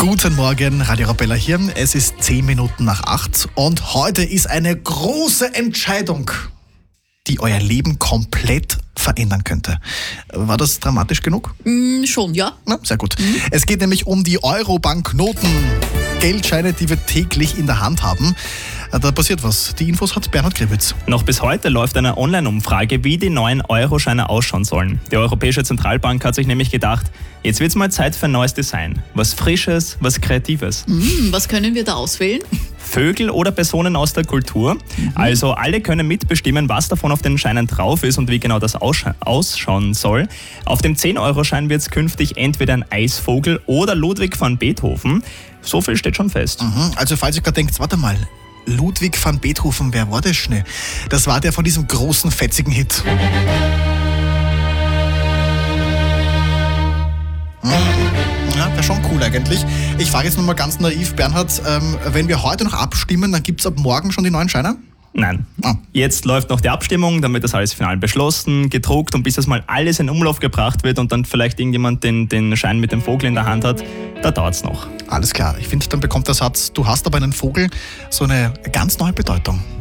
Guten Morgen, Radio Arabella hier. Es ist 10 Minuten nach 8 und heute ist eine große Entscheidung, die euer Leben komplett verändern könnte. War das dramatisch genug? Schon, ja. Na, sehr gut. Es geht nämlich um die Euro-Banknoten. Geldscheine, die wir täglich in der Hand haben. Da passiert was. Die Infos hat Bernhard Gribitz. Noch bis heute läuft eine Online-Umfrage, wie die neuen Euroscheine ausschauen sollen. Die Europäische Zentralbank hat sich nämlich gedacht, jetzt wird's mal Zeit für ein neues Design. Was Frisches, was Kreatives. Was können wir da auswählen? Vögel oder Personen aus der Kultur. Also alle können mitbestimmen, was davon auf den Scheinen drauf ist und wie genau das ausschauen soll. Auf dem 10-Euro-Schein wird es künftig entweder ein Eisvogel oder Ludwig van Beethoven. So viel steht schon fest. Also falls ihr gerade denkt, warte mal, Ludwig van Beethoven, wer war das schnell? Das war der von diesem großen, fetzigen Hit. Ja, wäre schon cool eigentlich. Ich frage jetzt nochmal ganz naiv, Bernhard, wenn wir heute noch abstimmen, dann gibt es ab morgen schon die neuen Scheine? Nein. Jetzt läuft noch die Abstimmung, damit das alles final beschlossen, gedruckt und bis das mal alles in Umlauf gebracht wird und dann vielleicht irgendjemand den Schein mit dem Vogel in der Hand hat, da dauert es noch. Alles klar. Ich finde, dann bekommt der Satz, du hast aber einen Vogel, so eine ganz neue Bedeutung.